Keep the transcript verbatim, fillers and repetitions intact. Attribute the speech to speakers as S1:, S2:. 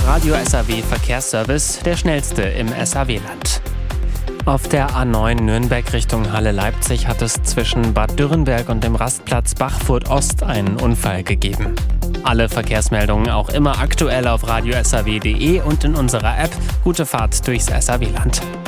S1: Der Radio S R W Verkehrsservice, der schnellste im S R W-Land. Auf der A neun Nürnberg Richtung Halle-Leipzig hat es zwischen Bad Dürrenberg und dem Rastplatz Bachfurt Ost einen Unfall gegeben. Alle Verkehrsmeldungen auch immer aktuell auf radio s r w punkt d e und in unserer App. Gute Fahrt durchs S R W-Land.